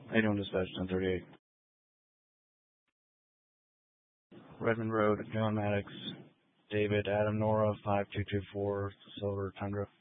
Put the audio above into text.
How you doing, dispatch 1038? Redmond Road, John Maddox, David, Adam, Nora, 5224, Silver Tundra.